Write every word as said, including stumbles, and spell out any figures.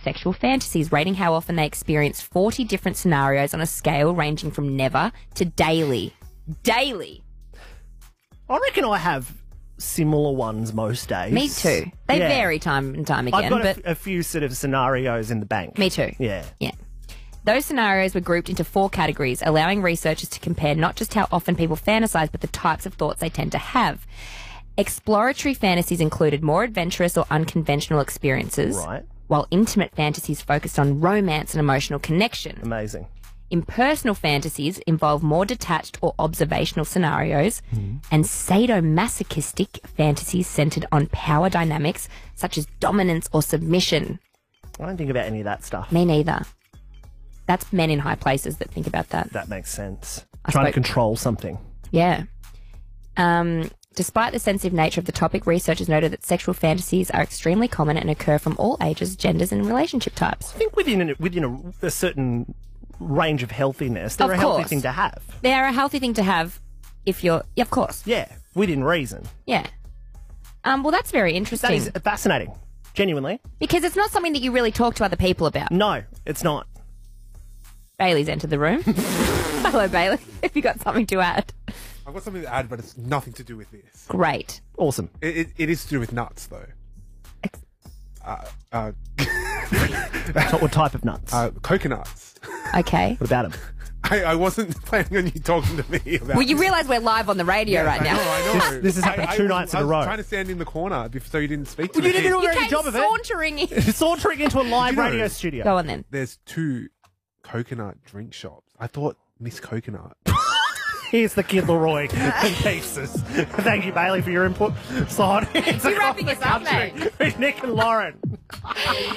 sexual fantasies, rating how often they experience forty different scenarios on a scale ranging from never to daily. Daily. I reckon I have similar ones most days. Me too. They Yeah. vary time and time again. I've got but a, f- a few sort of scenarios in the bank. Me too. Yeah. Yeah. Those scenarios were grouped into four categories, allowing researchers to compare not just how often people fantasize, but the types of thoughts they tend to have. Exploratory fantasies included more adventurous or unconventional experiences, Right. while intimate fantasies focused on romance and emotional connection. Amazing. Impersonal fantasies involve more detached or observational scenarios, Mm-hmm. and sadomasochistic fantasies centered on power dynamics such as dominance or submission. I don't think about any of that stuff. Me neither. That's men in high places that think about that. That makes sense. I Trying to spoke- control something. Yeah. Um, despite the sensitive nature of the topic, researchers noted that sexual fantasies are extremely common and occur from all ages, genders, and relationship types. I think within a, within a, a certain range of healthiness, they're Of a healthy course. thing to have. They're a healthy thing to have if you're... Yeah, of course. Yeah, within reason. Yeah. Um, well, that's very That interesting. is fascinating. Genuinely. Because it's not something that you really talk to other people about. No, it's not. Bailey's entered the room. Hello, Bailey. Have you got something to add? I've got something to add, but it's nothing to do with this. Great. Awesome. It, it, it is to do with nuts, though. Uh, uh, What, what type of nuts? uh, coconuts. Okay. what about them? I, I wasn't planning on you talking to me about Well, you this. realise we're live on the radio right I now. know, I know. This has happened I- two I was- nights in I a was row. trying to stand in the corner bef- so you didn't speak to You me. didn't do a You very came good job of it. sauntering in. Sauntering into a live Do you know- radio studio. Go on then. There's two coconut drink shops. I thought Miss Coconut. Here's the Kid Leroy pieces. Thank you, Bailey, for your input. So, it's You're across wrapping the us up, country with Nick and Lauren.